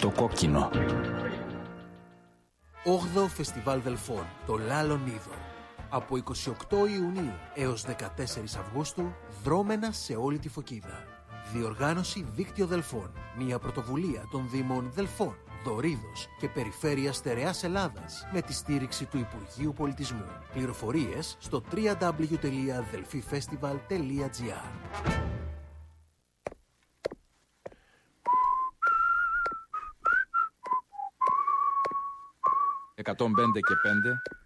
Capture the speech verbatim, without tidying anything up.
στο κόκκινο. όγδοο Φεστιβάλ Δελφών, το Λάλον Είδωρ. Από εικοστή ογδόη Ιουνίου έως δεκατέσσερις Αυγούστου, δρόμενα σε όλη τη Φωκίδα. Διοργάνωση Δίκτυο Δελφών. Μια πρωτοβουλία των Δήμων Δελφών, Δωρίδος και Περιφέρειας Στερεάς Ελλάδας με τη στήριξη του Υπουργείου Πολιτισμού. Πληροφορίες στο double-u double-u double-u τελεία delphifestival τελεία gr. εκατόν πέντε και πέντε